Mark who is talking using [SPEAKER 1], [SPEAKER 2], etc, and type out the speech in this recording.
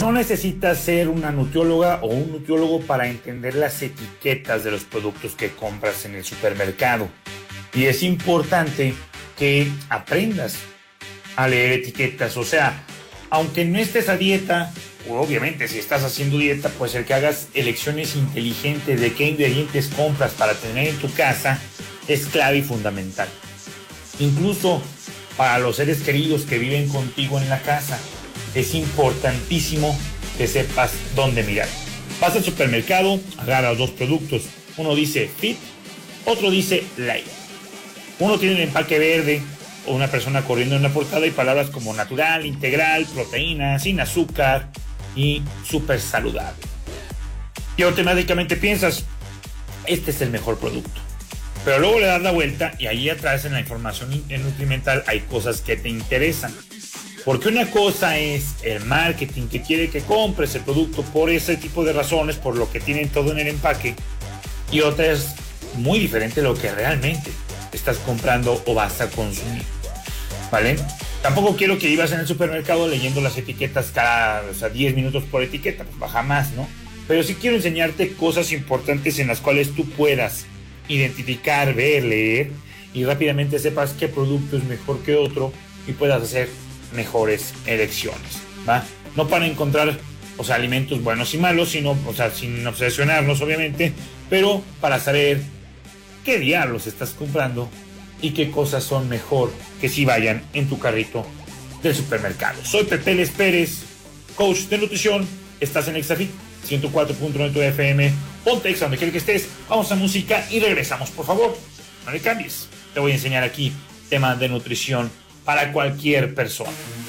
[SPEAKER 1] No necesitas ser una nutrióloga o un nutriólogo para entender las etiquetas de los productos que compras en el supermercado. Y es importante que aprendas a leer etiquetas. O sea, aunque no estés a dieta, o obviamente si estás haciendo dieta, pues el que hagas elecciones inteligentes de qué ingredientes compras para tener en tu casa es clave y fundamental. Incluso para los seres queridos que viven contigo en la casa, es importantísimo que sepas dónde mirar. Vas al supermercado, agarras dos productos. Uno dice Fit, otro dice Light. Uno tiene un empaque verde o una persona corriendo en la portada y palabras como natural, integral, proteína, sin azúcar y súper saludable. Y automáticamente piensas, este es el mejor producto. Pero luego le das la vuelta y ahí atrás en la información nutrimental hay cosas que te interesan. Porque una cosa es el marketing que quiere que compres el producto por ese tipo de razones, por lo que tienen todo en el empaque. Y otra es muy diferente lo que realmente estás comprando o vas a consumir. ¿Vale? Tampoco quiero que ibas en el supermercado leyendo las etiquetas cada 10 minutos por etiqueta, pues jamás, ¿no? Pero sí quiero enseñarte cosas importantes en las cuales tú puedas identificar, ver, leer y rápidamente sepas qué producto es mejor que otro y puedas hacer mejores elecciones, ¿va? No para encontrar, alimentos buenos y malos, sino, sin obsesionarnos, obviamente, pero para saber qué diablos estás comprando y qué cosas son mejor que si vayan en tu carrito del supermercado. Soy Pepe Les Pérez, coach de nutrición. Estás en Exafit 104.9 FM. Ponte Exa donde quiera que estés. Vamos a música y regresamos, por favor. No le cambies. Te voy a enseñar aquí temas de nutrición para cualquier persona.